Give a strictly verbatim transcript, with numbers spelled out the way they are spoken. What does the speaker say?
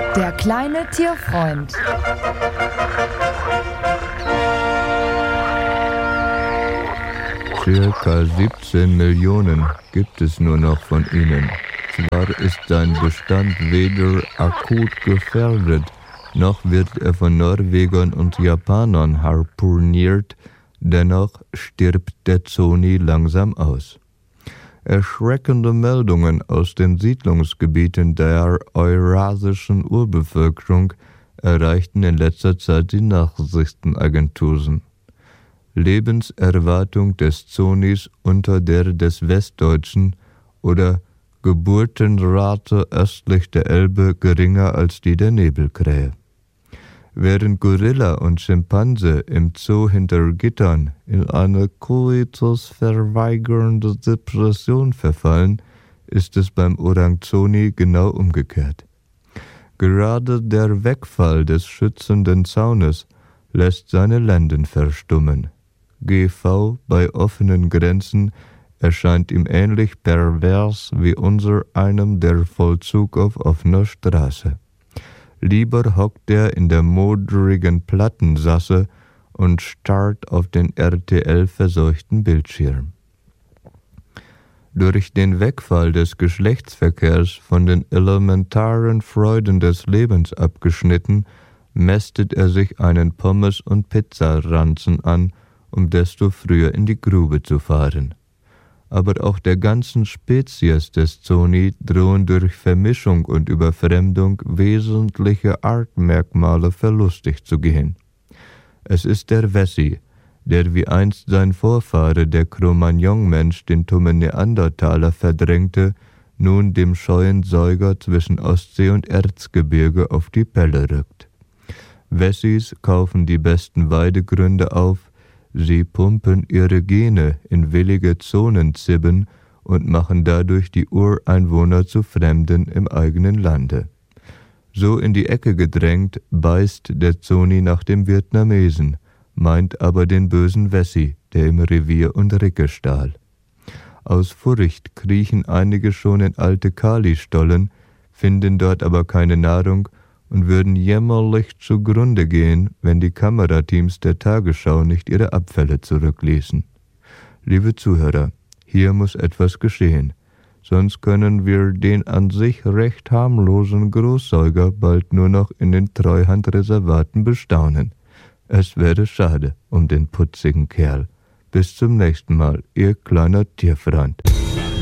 Der kleine Tierfreund. Circa siebzehn Millionen gibt es nur noch von ihnen. Zwar ist sein Bestand weder akut gefährdet, noch wird er von Norwegern und Japanern harpuniert, dennoch stirbt der Zony langsam aus. Erschreckende Meldungen aus den Siedlungsgebieten der eurasischen Urbevölkerung erreichten in letzter Zeit die Nachrichtenagenturen. Lebenserwartung des Zonys unter der des Westdeutschen oder Geburtenrate östlich der Elbe geringer als die der Nebelkrähe. Während Gorilla und Schimpanse im Zoo hinter Gittern in eine koitusverweigernde Depression verfallen, ist es beim Orang-Zony genau umgekehrt. Gerade der Wegfall des schützenden Zaunes lässt seine Lenden verstummen. G V bei offenen Grenzen erscheint ihm ähnlich pervers wie unser einem der Vollzug auf offener Straße. Lieber hockt er in der modrigen Plattensasse und starrt auf den R T L-verseuchten Bildschirm. Durch den Wegfall des Geschlechtsverkehrs von den elementaren Freuden des Lebens abgeschnitten, mästet er sich einen Pommes- und Pizzaranzen an, um desto früher in die Grube zu fahren. Aber auch der ganzen Spezies des Zony drohen durch Vermischung und Überfremdung wesentliche Artmerkmale verlustig zu gehen. Es ist der Wessi, der wie einst sein Vorfahre der Cro-Magnon-Mensch den tummen Neandertaler verdrängte, nun dem scheuen Säuger zwischen Ostsee und Erzgebirge auf die Pelle rückt. Wessis kaufen die besten Weidegründe auf, sie pumpen ihre Gene in willige Zonenzibben und machen dadurch die Ureinwohner zu Fremden im eigenen Lande. So in die Ecke gedrängt, beißt der Zony nach dem Vietnamesen, meint aber den bösen Wessi, der im Revier und Ricke stahl. Aus Furcht kriechen einige schon in alte Kali-Stollen, finden dort aber keine Nahrung und würden jämmerlich zugrunde gehen, wenn die Kamerateams der Tagesschau nicht ihre Abfälle zurückließen. Liebe Zuhörer, hier muss etwas geschehen, sonst können wir den an sich recht harmlosen Großsäuger bald nur noch in den Treuhandreservaten bestaunen. Es wäre schade um den putzigen Kerl. Bis zum nächsten Mal, Ihr kleiner Tierfreund.